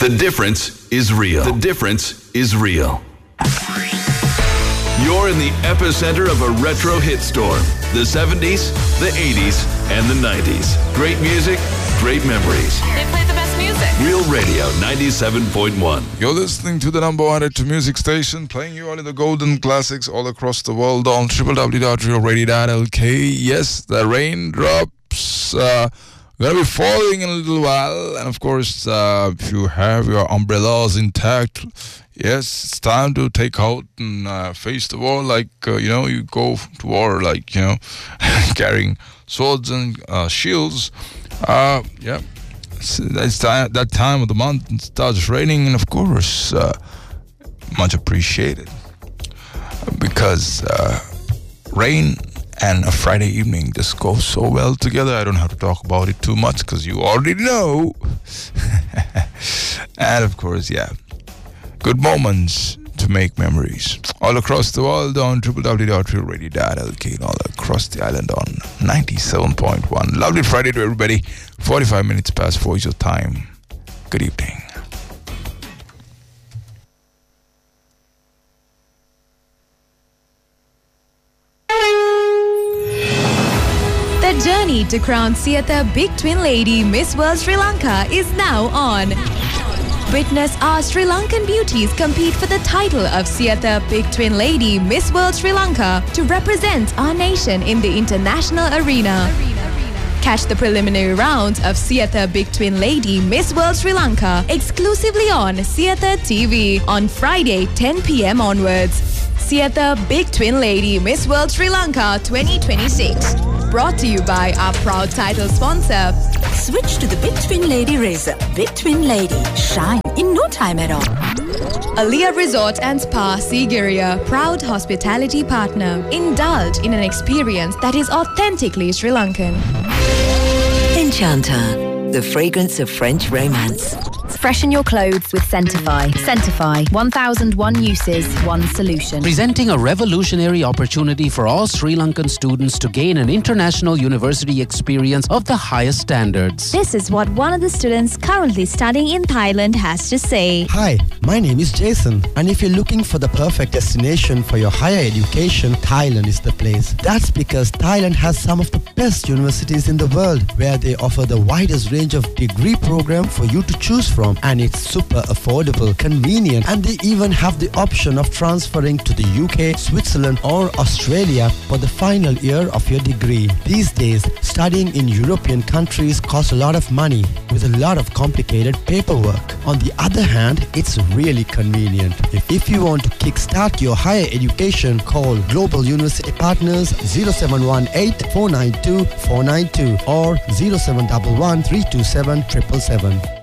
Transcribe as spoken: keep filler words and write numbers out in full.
The difference is real. The difference is real. You're in the epicenter of a retro hit storm. The seventies, the eighties, and the nineties. Great music, great memories. They play the best music. Real Radio ninety-seven point one. You're listening to the number one at music station, playing you all of the golden classics all across the world on w w w dot real radio dot l k. Yes, the raindrops uh, gonna be falling in a little while, and of course, uh, if you have your umbrellas intact, yes, it's time to take out and uh, face the war like, uh, you know, you go to war like, you know, carrying swords and uh, shields. Uh, yeah, it's, it's time, that time of the month it starts raining, and of course, uh, much appreciated. Because uh, rain and a Friday evening just go so well together. I don't have to talk about it too much because you already know. And of course, yeah, good moments to make memories. All across the world on w w w dot real radio dot l k and all across the island on ninety-seven point one. Lovely Friday to everybody. forty-five minutes past four is your time. Good evening. The journey to crown Siatha Big Twin Lady Miss World Sri Lanka is now on. Witness our Sri Lankan beauties compete for the title of Siatha Big Twin Lady Miss World Sri Lanka to represent our nation in the international arena. Catch the preliminary rounds of Siatha Big Twin Lady Miss World Sri Lanka exclusively on Siatha T V on Friday ten p.m. onwards. Siatha Big Twin Lady Miss World Sri Lanka twenty twenty-six. Brought to you by our proud title sponsor. Switch to the Big Twin Lady Razor. Big Twin Lady. Shine in no time at all. Aliyah Resort and Spa Sigiriya, proud hospitality partner. Indulge in an experience that is authentically Sri Lankan. Enchanta, the fragrance of French romance. Freshen your clothes with Scentify. Scentify, one thousand one uses, one solution. Presenting a revolutionary opportunity for all Sri Lankan students to gain an international university experience of the highest standards. This is what one of the students currently studying in Thailand has to say. Hi, my name is Jason, and if you're looking for the perfect destination for your higher education, Thailand is the place. That's because Thailand has some of the best universities in the world, where they offer the widest range of degree program for you to choose from. And it's super affordable, convenient, and they even have the option of transferring to the U K, Switzerland or Australia for the final year of your degree. These days, studying in European countries costs a lot of money with a lot of complicated paperwork. On the other hand, it's really convenient. If, if you want to kickstart your higher education, call Global University Partners zero seven one eight, four nine two, four nine two or zero seven one one, three two seven, seven seven seven.